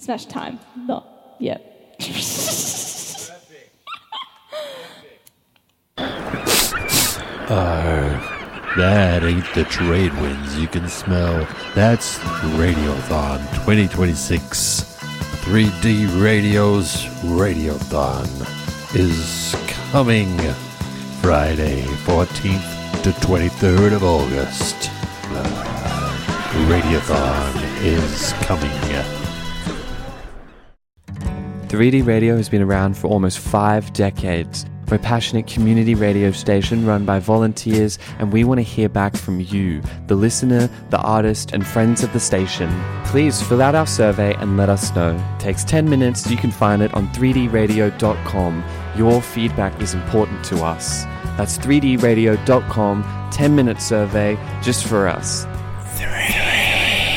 Smash time. No. Yeah. That ain't the trade winds you can smell. That's Radiothon 2026. 3D Radio's Radiothon is coming Friday, 14th to 23rd of August. Radiothon is coming. 3D Radio has been around for almost 5 decades. We're a passionate community radio station run by volunteers, and we want to hear back from you, the listener, the artist, and friends of the station. Please fill out our survey and let us know. It takes 10 minutes. You can find it on 3dradio.com. Your feedback is important to us. That's 3dradio.com, 10-minute survey just for us.